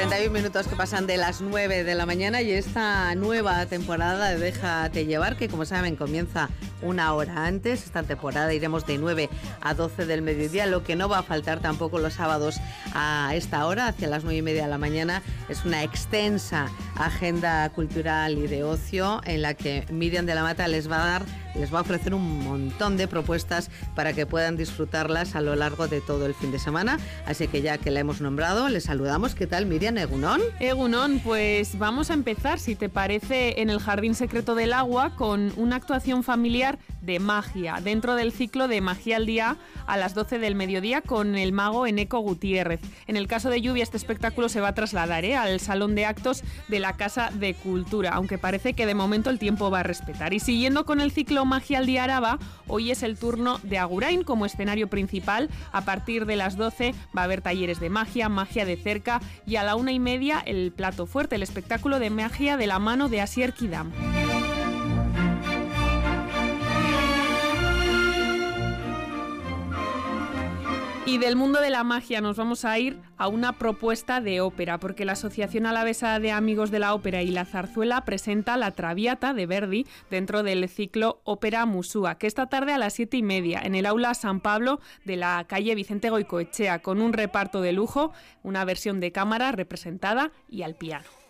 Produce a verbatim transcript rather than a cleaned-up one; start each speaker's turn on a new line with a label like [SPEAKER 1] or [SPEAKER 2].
[SPEAKER 1] cuarenta y un minutos que pasan de las nueve de la mañana y esta nueva temporada de Déjate Llevar, que como saben comienza una hora antes. Esta temporada iremos de nueve a doce del mediodía. Lo que no va a faltar tampoco los sábados a esta hora, hacia las nueve y media de la mañana, es una extensa agenda cultural y de ocio en la que Miriam de la Mata les va a dar, les va a ofrecer un montón de propuestas para que puedan disfrutarlas a lo largo de todo el fin de semana. Así que ya que la hemos nombrado, les saludamos. ¿Qué tal, Miriam? ¿Egunon?
[SPEAKER 2] Egunon, pues vamos a empezar, si te parece, en el Jardín Secreto del Agua con una actuación familiar de magia, dentro del ciclo de Magia al Día a las doce del mediodía con el mago Eneco Gutiérrez. En el caso de lluvia, este espectáculo se va a trasladar ¿eh? al Salón de Actos de la Casa de Cultura, aunque parece que de momento el tiempo va a respetar. Y siguiendo con el ciclo Magia al Día Araba, hoy es el turno de Agurain como escenario principal. A partir de las doce va a haber talleres de magia, magia de cerca, y a la una y media el plato fuerte, el espectáculo de magia de la mano de Asier Kidam. Y del mundo de la magia nos vamos a ir a una propuesta de ópera, porque la Asociación Alavesa de Amigos de la Ópera y la Zarzuela presenta La Traviata de Verdi dentro del ciclo Ópera Musúa, que esta tarde a las siete y media en el Aula San Pablo de la calle Vicente Goicoechea, con un reparto de lujo, una versión de cámara representada y al piano.